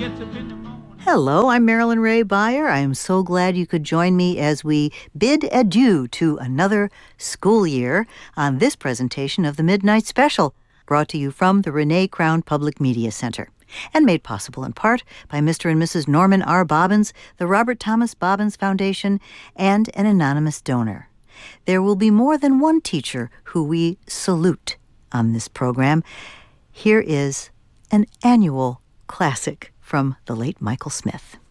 Hello, I'm Marilyn Ray Beyer. I am so glad you could join me as we bid adieu to another school year on this presentation of the Midnight Special, brought to you from the Renee Crown Public Media Center, and made possible in part by Mr. and Mrs. Norman R. Bobbins, the Robert Thomas Bobbins Foundation, and an anonymous donor. There will be more than one teacher who we salute on this program. Here is an annual classic from the late Michael Smith.